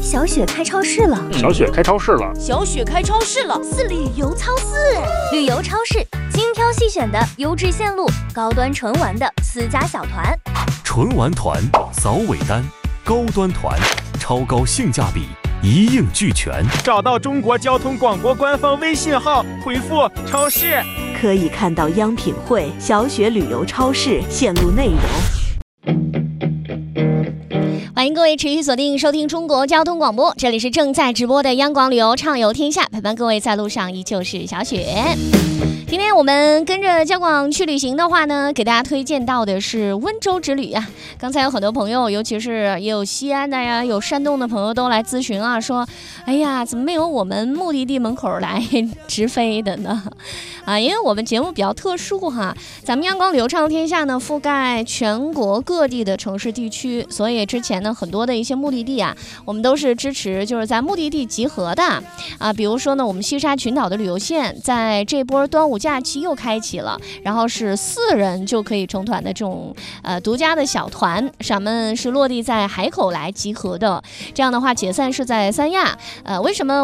小雪开超市了， 小雪开超市了， 小雪开超市了， 是旅游超市。旅游超市，精挑细选的优质线路，高端纯玩的私家小团， 纯玩团扫尾单，高端团超高性价比，一应俱全。 找到中国交通广播官方微信号，回复超市， 可以看到央品汇小雪旅游超市线路内容。 欢迎各位持续锁定收听中国交通广播，这里是正在直播的央广旅游畅游天下，陪伴各位在路上依旧是小雪。今天我们跟着交广去旅行的话呢，给大家推荐到的是温州之旅啊。刚才有很多朋友，尤其是也有西安的呀，有山东的朋友都来咨询啊，说哎呀，怎么没有我们目的地门口来直飞的呢？因为我们节目比较特殊哈，咱们央广旅游畅游天下呢，覆盖全国各地的城市地区，所以之前呢很多的一些目的地啊，我们都是支持就是在目的地集合的啊。比如说呢，我们西沙群岛的旅游线在这波端午假期又开启了，然后是4人就可以成团的这种独家的小团，咱们是落地在海口来集合的。这样的话解散是在三亚，为什么